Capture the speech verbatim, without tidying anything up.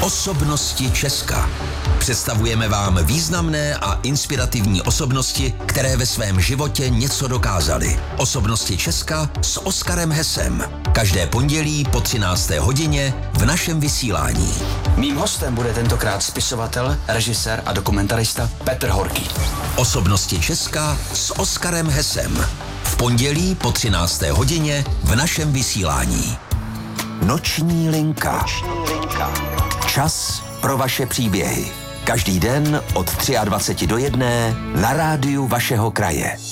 Osobnosti Česka. Představujeme vám významné a inspirativní osobnosti, které ve svém životě něco dokázaly. Osobnosti Česka s Oskarem Hesem. Každé pondělí po třinácté hodině v našem vysílání. Mým hostem bude tentokrát spisovatel, režisér a dokumentarista Petr Horký. Osobnosti Česka s Oskarem Hesem. V pondělí po třinácté hodině v našem vysílání. Noční linka. Noční linka. Čas pro vaše příběhy. Každý den od dvacet tři do jedné na rádiu vašeho kraje.